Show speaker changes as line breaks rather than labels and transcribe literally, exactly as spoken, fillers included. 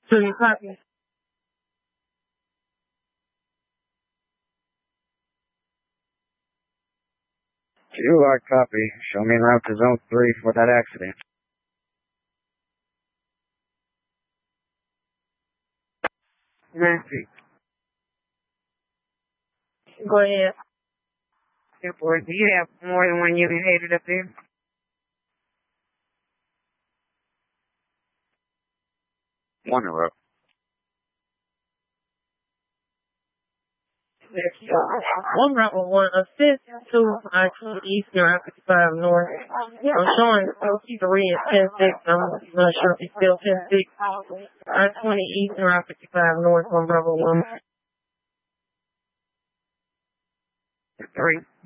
So you copy?
Two hard copy. Show me en route to zone three for that accident.
Nancy. Go ahead.
Airport. Do you have more than one unit headed up there?
One in route.
One rebel one assist to I twenty Eastern I fifty-five North. I'm showing three and ten six. I'm not sure if it's still ten six. I twenty Eastern I fifty-five North. One rebel one.
Three.